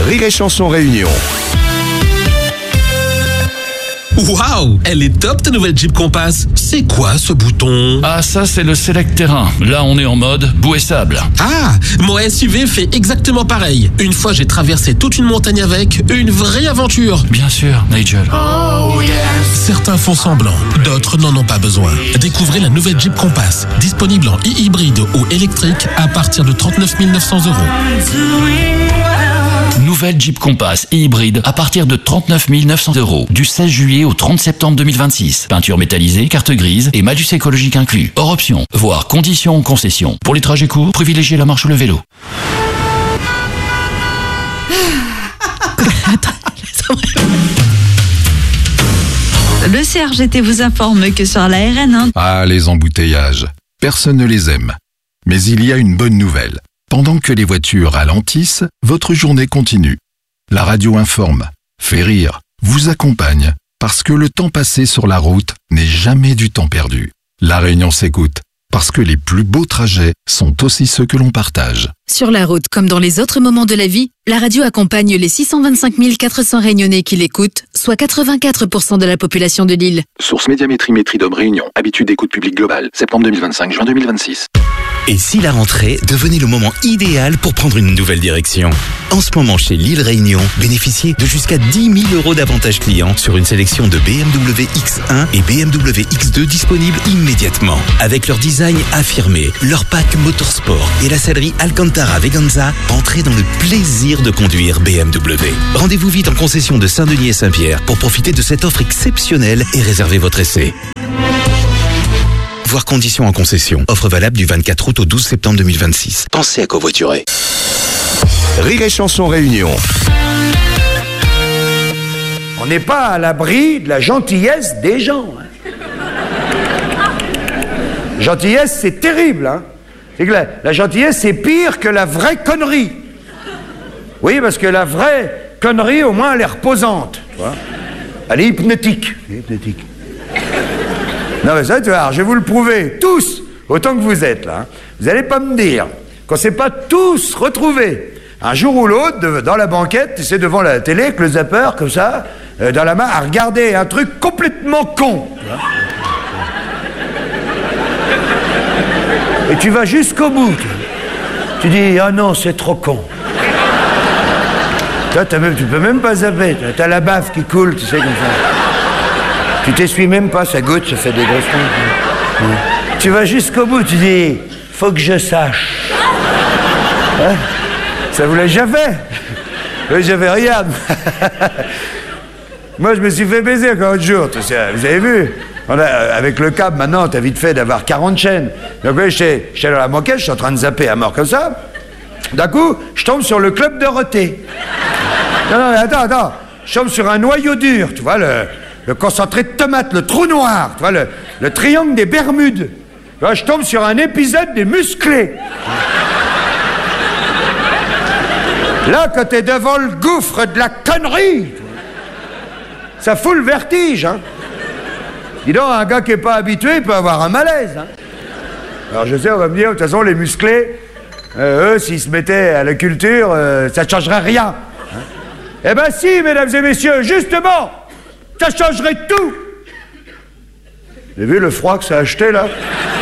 Rire et Chanson Réunion. Waouh, elle est top ta nouvelle Jeep Compass. C'est quoi ce bouton? Ah, ça c'est le Select Terrain. Là on est en mode boue et sable. Ah, mon SUV fait exactement pareil. Une fois j'ai traversé toute une montagne avec, une vraie aventure. Bien sûr, Nigel. Oh yes. Certains font semblant, d'autres n'en ont pas besoin. Découvrez la nouvelle Jeep Compass, disponible en hybride ou électrique à partir de 39 900 €. Nouvelle Jeep Compass et hybride à partir de 39 900 €. Du 16 juillet au 30 septembre 2026. Peinture métallisée, carte grise et malus écologique inclus. Hors option, voire conditions ou concessions. Pour les trajets courts, privilégiez la marche ou le vélo. Le CRGT vous informe que sur la RN1... Ah, les embouteillages. Personne ne les aime. Mais il y a une bonne nouvelle. Pendant que les voitures ralentissent, votre journée continue. La radio informe, fait rire, vous accompagne, parce que le temps passé sur la route n'est jamais du temps perdu. La Réunion s'écoute, parce que les plus beaux trajets sont aussi ceux que l'on partage. Sur la route, comme dans les autres moments de la vie, la radio accompagne les 625 400 Réunionnais qui l'écoutent, soit 84% de la population de l'île. Source Médiamétrie Métridome Réunion, habitude d'écoute publique globale, septembre 2025, juin 2026. Et si la rentrée devenait le moment idéal pour prendre une nouvelle direction? En ce moment, chez Lille Réunion, bénéficiez de jusqu'à 10 000 € d'avantages clients sur une sélection de BMW X1 et BMW X2 disponibles immédiatement. Avec leur design affirmé, leur pack motorsport et la sellerie Alcantara Veganza, entrez dans le plaisir de conduire BMW. Rendez-vous vite en concession de Saint-Denis et Saint-Pierre pour profiter de cette offre exceptionnelle et réserver votre essai. Voir conditions en concession. Offre valable du 24 août au 12 septembre 2026. Pensez à covoiturer. Rire et Chanson Réunion. On n'est pas à l'abri de la gentillesse des gens. Gentillesse, c'est terrible. Hein. C'est que la gentillesse, c'est pire que la vraie connerie. Oui, parce que la vraie connerie, au moins, elle est reposante. Tu vois. Elle est hypnotique. Non mais ça, tu vois, alors, je vais vous le prouver, tous, autant que vous êtes là. Hein. Vous n'allez pas me dire qu'on ne s'est pas tous retrouvés, un jour ou l'autre, dans la banquette, tu sais, devant la télé, avec le zapper, comme ça, dans la main, à regarder un truc complètement con. Et tu vas jusqu'au bout. Tu dis, ah non, c'est trop con. Toi, tu peux même pas zapper, t'as la baffe qui coule, tu sais, comme ça. Tu t'essuies même pas, ça goutte, ça fait des grosses tons. Tu vas jusqu'au bout, tu dis, faut que je sache. Hein? Ça vous l'a déjà fait? Oui, j'avais regarde. Moi, je me suis fait baiser encore l'autre jour, tu sais, vous avez vu? Avec le câble, maintenant, t'as vite fait d'avoir 40 chaînes. Donc, oui, j'étais dans la banquette, je suis en train de zapper à mort comme ça. D'un coup, je tombe sur le club Dorothée. Non, mais attends. Je tombe sur un noyau dur, tu vois, le concentré de tomate, le trou noir, tu vois, le triangle des Bermudes. Tu vois, je tombe sur un épisode des Musclés. Là, quand t'es devant le gouffre de la connerie, ça fout le vertige, hein. Dis donc, un gars qui est pas habitué, il peut avoir un malaise, hein. Alors je sais, on va me dire, de toute façon, les Musclés, eux, s'ils se mettaient à la culture, ça ne changerait rien. Hein. Eh ben si, mesdames et messieurs, justement, ça changerait tout. Vous avez vu le froid que ça a acheté, là?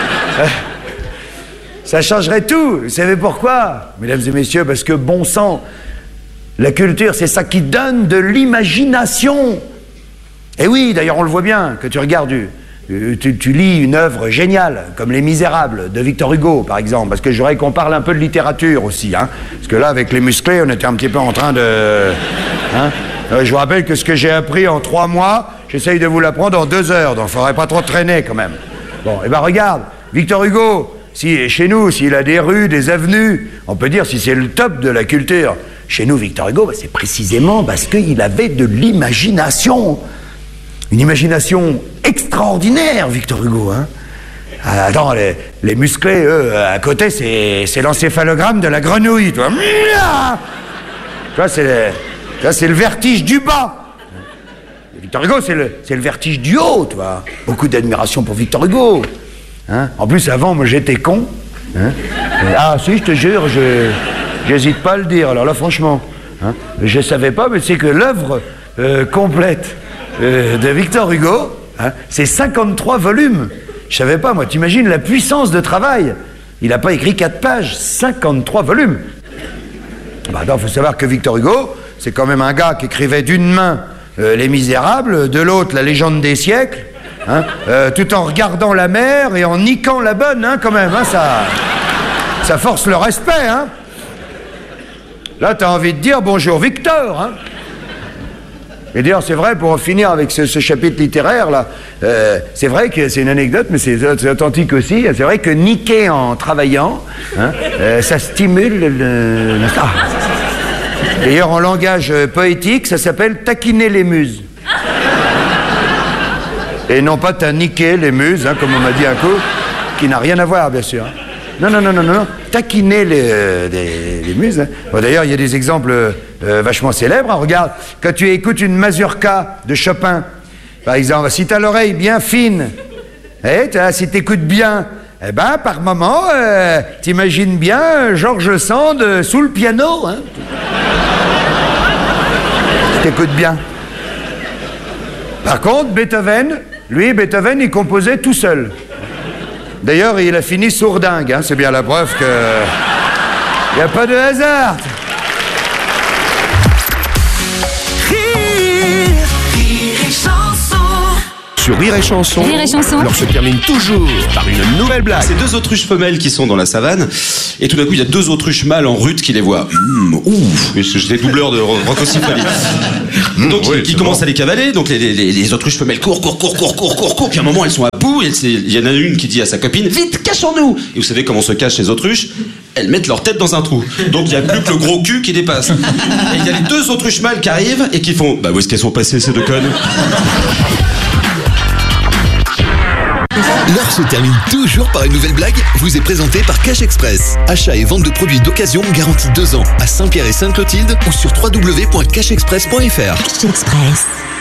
Ça changerait tout. Vous savez pourquoi, mesdames et messieurs? Parce que, bon sang, la culture, c'est ça qui donne de l'imagination. Et oui, d'ailleurs, on le voit bien, que tu regardes, tu lis une œuvre géniale, comme Les Misérables, de Victor Hugo, par exemple, parce que je voudrais qu'on parle un peu de littérature aussi, hein, parce que là, avec les Musclés, on était un petit peu en train de... Hein, je vous rappelle que ce que j'ai appris en 3 mois, j'essaye de vous l'apprendre en 2 heures, donc il ne faudrait pas trop traîner, quand même. Bon, et ben regarde, Victor Hugo, chez nous, s'il a des rues, des avenues, on peut dire si c'est le top de la culture. Chez nous, Victor Hugo, c'est précisément parce qu'il avait de l'imagination. Une imagination extraordinaire, Victor Hugo, hein. Attends, les Musclés, eux, à côté, c'est l'encéphalogramme de la grenouille, tu vois. Tu vois, c'est le vertige du bas. Et Victor Hugo, c'est le vertige du haut, tu vois. Beaucoup d'admiration pour Victor Hugo. Hein. En plus, avant, moi, j'étais con. Hein. Ah, si, je te jure, j'hésite pas à le dire. Alors là, franchement, Hein. Je ne savais pas, mais c'est que l'œuvre complète de Victor Hugo, hein, c'est 53 volumes. Je ne savais pas, moi. T'imagines la puissance de travail. Il n'a pas écrit 4 pages, 53 volumes. Bah, il faut savoir que Victor Hugo, c'est quand même un gars qui écrivait d'une main Les Misérables, de l'autre La Légende des siècles, hein, tout en regardant la mer et en niquant la bonne, hein, quand même. Hein, ça force le respect. Hein. Là, tu as envie de dire bonjour Victor. Hein. Et d'ailleurs, c'est vrai, pour en finir avec ce chapitre littéraire, là, c'est vrai que c'est une anecdote, mais c'est authentique aussi. C'est vrai que niquer en travaillant, hein, ça stimule le... Ah. D'ailleurs, en langage poétique, ça s'appelle taquiner les muses. Et non pas t'as niqué les muses, hein, comme on m'a dit un coup, qui n'a rien à voir, bien sûr. Non. Taquiner les muses. Hein. Bon, d'ailleurs, il y a des exemples vachement célèbres. Hein. Regarde, quand tu écoutes une mazurka de Chopin, par exemple, si tu as l'oreille bien fine, si tu écoutes bien, eh ben, par moment, t'imagines bien Georges Sand sous le piano. Hein. T'écoutes bien. Par contre, Beethoven, il composait tout seul. D'ailleurs, il a fini sourdingue, hein, c'est bien la preuve que... Il n'y a pas de hasard. Sur Rire et Chanson, l'heure se termine toujours par une nouvelle blague. C'est 2 autruches femelles qui sont dans la savane, et tout d'un coup, il y a 2 autruches mâles en rut qui les voient. Ouf, j'étais doubleur de Rocco Siffredi. Donc, qui commencent à les cavaler, donc les autruches femelles courent, puis à un moment, elles sont à bout, et il y en a une qui dit à sa copine, vite, cachons-nous! Et vous savez comment se cachent les autruches? Elles mettent leur tête dans un trou. Donc, il n'y a plus que le gros cul qui dépasse. Et il y a les 2 autruches mâles qui arrivent, et qui font, bah, où est-ce qu'elles sont passées, ces 2 connes? L'heure se termine toujours par une nouvelle blague, vous est présentée par Cash Express. Achat et vente de produits d'occasion garantis 2 ans à Saint-Pierre et Sainte-Clotilde ou sur www.cashexpress.fr. Cash Express.